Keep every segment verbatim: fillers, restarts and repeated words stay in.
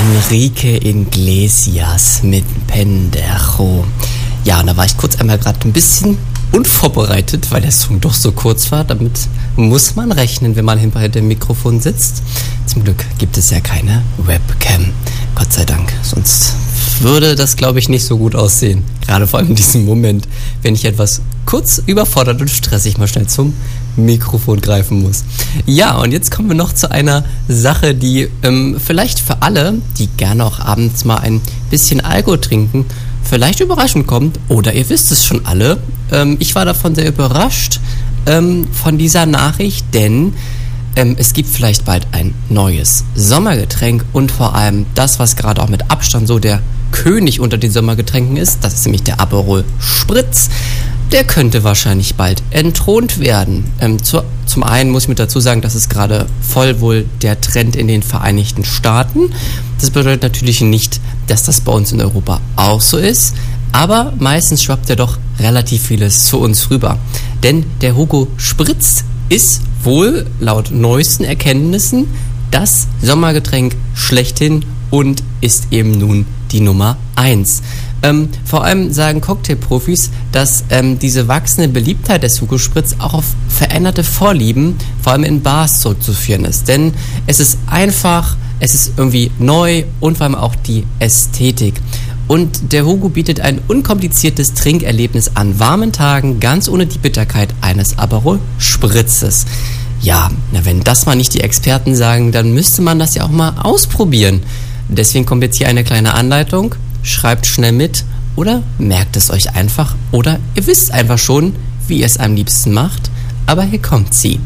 Enrique Iglesias mit Pendejo. Ja, und da war ich kurz einmal gerade ein bisschen unvorbereitet, weil der Song doch so kurz war. Damit muss man rechnen, wenn man hinter dem Mikrofon sitzt. Zum Glück gibt es ja keine Webcam. Gott sei Dank. Sonst würde das, glaube ich, nicht so gut aussehen. Gerade vor allem in diesem Moment, wenn ich etwas kurz überfordert und stressig mal schnell zum Mikrofon greifen muss. Ja, und jetzt kommen wir noch zu einer Sache, die ähm, vielleicht für alle, die gerne auch abends mal ein bisschen Alkohol trinken, vielleicht überraschend kommt. Oder ihr wisst es schon alle. Ähm, ich war davon sehr überrascht ähm, von dieser Nachricht, denn ähm, es gibt vielleicht bald ein neues Sommergetränk und vor allem das, was gerade auch mit Abstand so der König unter den Sommergetränken ist, das ist nämlich der Aperol Spritz. Der könnte wahrscheinlich bald entthront werden. Ähm, zu, zum einen muss ich mit dazu sagen, das ist gerade voll wohl der Trend in den Vereinigten Staaten. Das bedeutet natürlich nicht, dass das bei uns in Europa auch so ist, aber meistens schwappt ja doch relativ vieles zu uns rüber. Denn der Hugo Spritz ist wohl laut neuesten Erkenntnissen das Sommergetränk schlechthin und ist eben nun die Nummer eins. Ähm, vor allem sagen Cocktailprofis, dass ähm, diese wachsende Beliebtheit des Hugo Spritz auch auf veränderte Vorlieben, vor allem in Bars, zurückzuführen ist. Denn es ist einfach, es ist irgendwie neu und vor allem auch die Ästhetik. Und der Hugo bietet ein unkompliziertes Trinkerlebnis an warmen Tagen, ganz ohne die Bitterkeit eines Aperol Spritzes. Ja, na, wenn das mal nicht die Experten sagen, dann müsste man das ja auch mal ausprobieren. Deswegen kommt jetzt hier eine kleine Anleitung. Schreibt schnell mit oder merkt es euch einfach oder ihr wisst einfach schon, wie ihr es am liebsten macht. Aber hier kommt sie.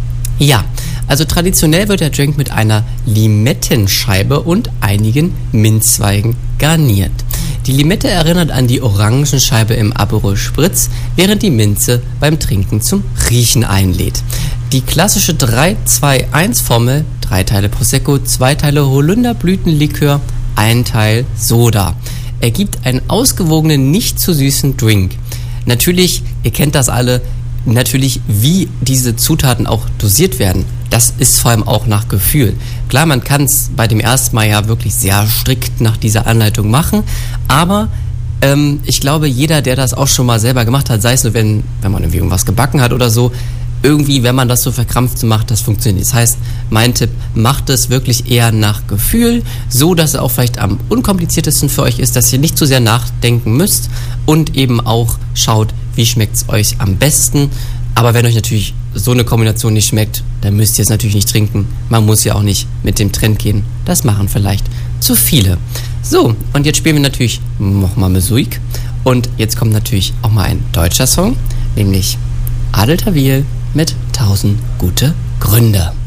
Ja, also traditionell wird der Drink mit einer Limettenscheibe und einigen Minzzweigen garniert. Die Limette erinnert an die Orangenscheibe im Aperol Spritz, während die Minze beim Trinken zum Riechen einlädt. Die klassische drei zwei eins Formel, drei Teile Prosecco, zwei Teile Holunderblütenlikör, ein Teil Soda, ergibt einen ausgewogenen, nicht zu süßen Drink. Natürlich, ihr kennt das alle, natürlich, wie diese Zutaten auch dosiert werden, das ist vor allem auch nach Gefühl. Klar, man kann es bei dem ersten Mal ja wirklich sehr strikt nach dieser Anleitung machen, aber ähm, ich glaube, jeder, der das auch schon mal selber gemacht hat, sei es nur, wenn, wenn man irgendwie irgendwas gebacken hat oder so, irgendwie, wenn man das so verkrampft macht, das funktioniert. Das heißt, mein Tipp, macht es wirklich eher nach Gefühl, so dass es auch vielleicht am unkompliziertesten für euch ist, dass ihr nicht zu sehr nachdenken müsst und eben auch schaut, wie schmeckt es euch am besten. Aber wenn euch natürlich so eine Kombination nicht schmeckt, dann müsst ihr es natürlich nicht trinken. Man muss ja auch nicht mit dem Trend gehen. Das machen vielleicht zu viele. So, und jetzt spielen wir natürlich nochmal Musik. Und jetzt kommt natürlich auch mal ein deutscher Song, nämlich Adel Tawil mit tausend gute Gründe.